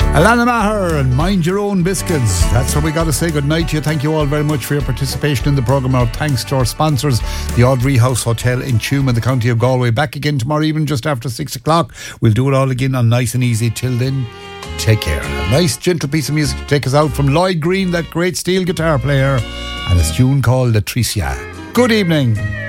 Alana Maher and Mind Your Own Biscuits. That's where we got to say goodnight to you. Thank you all very much for your participation in the programme. Our thanks to our sponsors, the Audrey House Hotel in Tuam in the county of Galway. Back again tomorrow evening just after 6 o'clock. We'll do it all again on Nice and Easy. Till then, take care. A nice gentle piece of music to take us out from Lloyd Green, that great steel guitar player, and a tune called Latricia. Good evening.